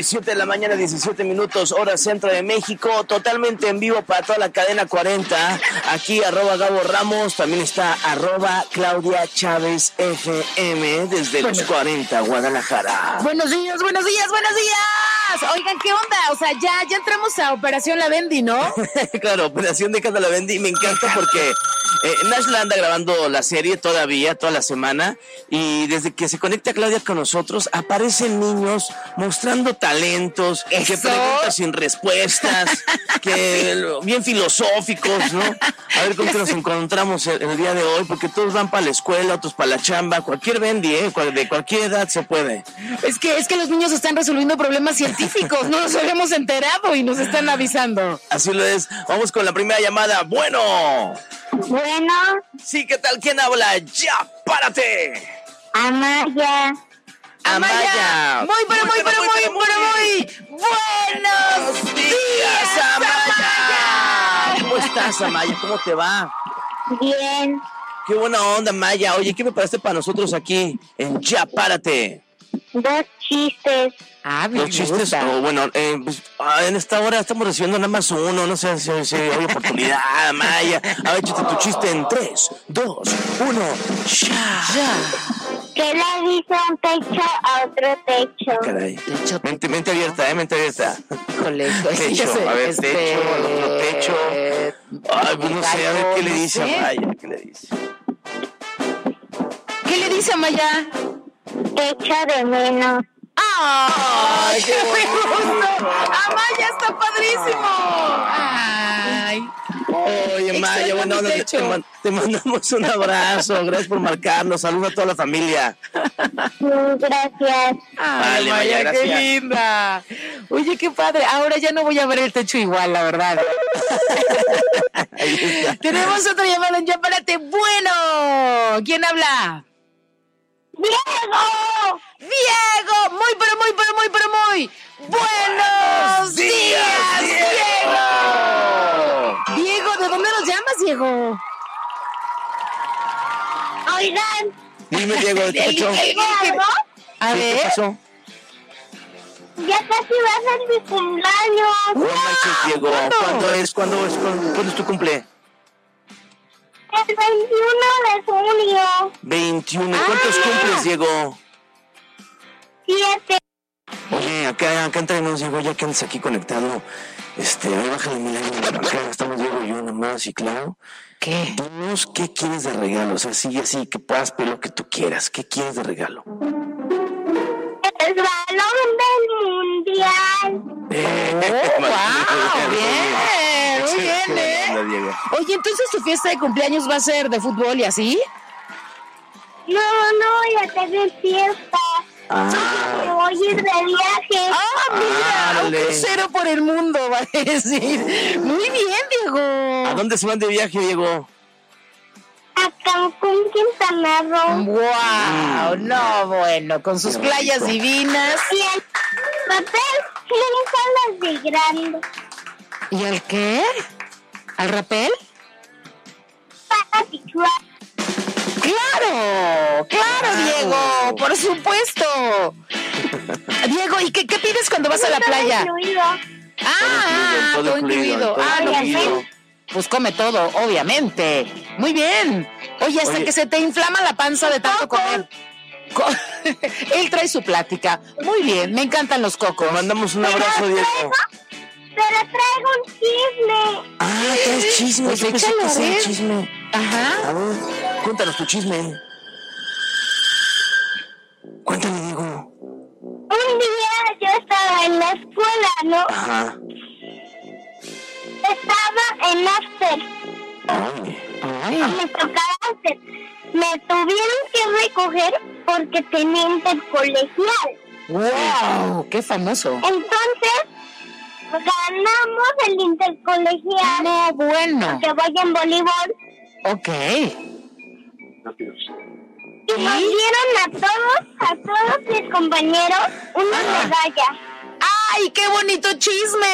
7 de la mañana, 17 minutos, hora centro de México, totalmente en vivo para toda la cadena 40. Aquí @Gabo Ramos, también está @Claudia Chávez FM desde los 40, Guadalajara. Buenos días, buenos días, buenos días. Oigan, ¿qué onda? O sea, ya entramos a Operación La Bendy, ¿no? Claro, Operación Déjate La Bendy, me encanta porque Nashla anda grabando la serie todavía, toda la semana, y desde que se conecta Claudia con nosotros, aparecen niños mostrando talentos, que preguntas sin respuestas, que bien filosóficos, ¿no? A ver con qué nos encontramos el día de hoy, porque todos van para la escuela, otros para la chamba, cualquier Bendy, de cualquier edad se puede. Es que los niños están resolviendo problemas científicos, no nos habíamos enterado y nos están avisando. Así lo es. Vamos con la primera llamada. Bueno. Sí, ¿qué tal? ¿Quién habla? ¡Ya, párate! Amaya. Muy buenos días, Amaya. ¿Cómo estás, Amaya? ¿Cómo te va? Bien. Qué buena onda, Amaya. Oye, ¿qué me paraste para nosotros aquí en Ya, párate? 2 chistes. Los chistes, bueno, pues, en esta hora estamos recibiendo nada más uno, no sé si hay oportunidad, Amaya. A ver, échate tu chiste en 3, 2, 1, ya. ¿Qué le dice un techo a otro techo? Caray. Mente abierta, mente abierta. Híjole, techo, a ver, techo, otro techo. Ay, pues no sé, a ver qué le dice Amaya, ¿qué le dice? ¿Qué le dice Amaya? Techo de menos. ¡Ay, qué bonito! ¡Amaya, está padrísimo! ¡Ay! Oye, Maya, bueno, te mandamos un abrazo. Gracias por marcarnos. Saludos a toda la familia. Gracias. Ay, Maya, gracias. qué linda. Oye, qué padre. Ahora ya no voy a ver el techo igual, la verdad. Tenemos otra llamada en Ya, párate. Bueno, ¿quién habla? ¡Diego! Muy buenos días, Diego. Diego, ¿de dónde nos llamas, Diego? Oigan. Dime, Diego, ¿qué pasó? A ver. ¿Qué pasó? Ya casi va a ser mi cumpleaños. No manches, Diego. ¿Cuándo es tu cumple? El 21 de junio. 21. ¿Cuántos cumples, Diego? 7. Oye, acá entre nos, Diego, ya que andas aquí conectado, ahí bájale mi año. Acá estamos Diego y yo nada más, y claro. ¿Qué? Dinos qué quieres de regalo, o sea, así, que puedas pedir lo que tú quieras. ¿Qué quieres de regalo? El balón del mundial. ¡Wow! Bien, muy bien, ¿eh? Diego. Oye, entonces tu fiesta de cumpleaños va a ser de fútbol y así. No, ya tengo fiesta. Me voy a ir de viaje. Mira, un dale. crucero por el mundo, va a decir. Muy bien, Diego. ¿A dónde se van de viaje, Diego? A Cancún, Quintana Roo. ¡Wow! No, bueno, con sus playas divinas. Y el papel las de grande. ¿Y el qué? ¿Al rapel? Para pichuar. ¡Claro, Diego! ¡Por supuesto! Diego, ¿y qué pides cuando vas a la playa? Todo incluido. Pues come todo, obviamente. Muy bien. Oye, hasta que se te inflama la panza de tanto comer. Él trae su plática. Muy bien, me encantan los cocos. Mandamos un abrazo, Diego. Pero traigo un chisme. Traes chisme. Pues Yo pensé échalo, que a hacía ver. chisme. Ajá. A ver, cuéntanos tu chisme. Cuéntame, Diego. Un día yo estaba en la escuela, ¿no? Ajá. Estaba en after. Me tocaba after. Me tuvieron que recoger porque tenía intercolegial. ¡Wow! ¡Qué famoso! Entonces, ganamos el intercolegial. No, bueno. Que voy en voleibol. Ok. Y nos dieron a todos mis compañeros una medalla. ¡Ay, qué bonito chisme!